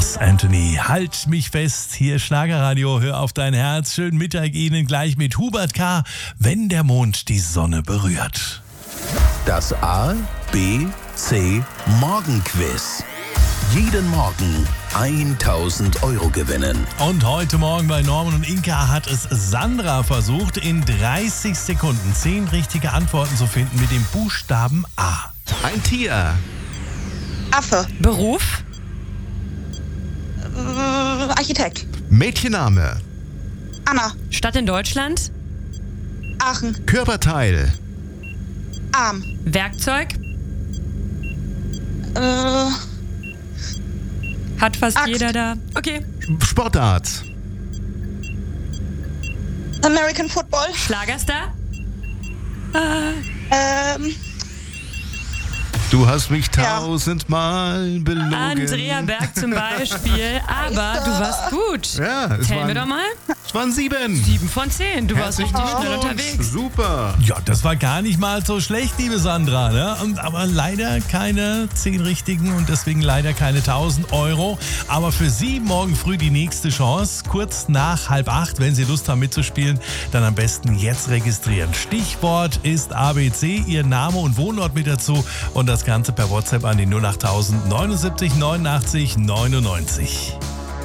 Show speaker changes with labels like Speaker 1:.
Speaker 1: Ross Anthony, halt mich fest, hier Schlagerradio, hör auf dein Herz, schönen Mittag Ihnen gleich mit Hubert K., wenn der Mond die Sonne berührt.
Speaker 2: Das A, B, C Morgenquiz. Jeden Morgen 1.000 € gewinnen.
Speaker 1: Und heute Morgen bei Norman und Inka hat es Sandra versucht, in 30 Sekunden 10 richtige Antworten zu finden mit dem Buchstaben A.
Speaker 3: Ein Tier.
Speaker 4: Affe.
Speaker 5: Beruf?
Speaker 4: Architekt.
Speaker 3: Mädchenname.
Speaker 4: Anna.
Speaker 5: Stadt in Deutschland?
Speaker 4: Aachen.
Speaker 3: Körperteil.
Speaker 4: Arm.
Speaker 5: Werkzeug? Hat fast
Speaker 4: Axt.
Speaker 5: jeder da. Okay.
Speaker 3: Sportart.
Speaker 4: American Football.
Speaker 5: Schlagerstar?
Speaker 3: Du hast mich
Speaker 4: Ja.
Speaker 3: 1000-mal belogen.
Speaker 5: Andrea Berg zum Beispiel. Aber du warst gut.
Speaker 3: Ja, es
Speaker 5: Zählen wir doch mal.
Speaker 3: waren 7.
Speaker 5: 7 von 10. Du warst
Speaker 3: Herzlichen
Speaker 5: richtig schnell
Speaker 3: Glückwunsch.
Speaker 5: unterwegs.
Speaker 3: Super.
Speaker 1: Ja, das war gar nicht mal so schlecht, liebe Sandra, ne? Aber leider keine 10 richtigen und deswegen leider keine 1.000 €. Aber für Sie morgen früh die nächste Chance. Kurz nach 7:30, wenn Sie Lust haben mitzuspielen, dann am besten jetzt registrieren. Stichwort ist ABC, Ihr Name und Wohnort mit dazu und das Ganze per WhatsApp an die 08000 79 89 99.